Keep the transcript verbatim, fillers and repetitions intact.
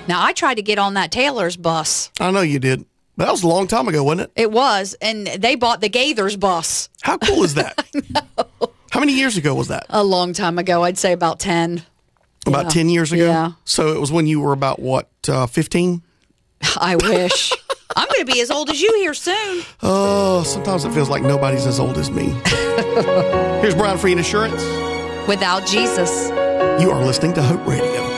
Now, I tried to get on that Taylor's bus. I know you did. That was a long time ago, wasn't it? It was, and they bought the Gaithers bus. How cool is that? I know. How many years ago was that? A long time ago. I'd say about ten. About yeah. ten years ago? Yeah. So it was when you were about, what, uh, fifteen? I wish. I'm going to be as old as you here soon. Oh, sometimes it feels like nobody's as old as me. Here's Brian Free and Assurance. Without Jesus. You are listening to Hope Radio.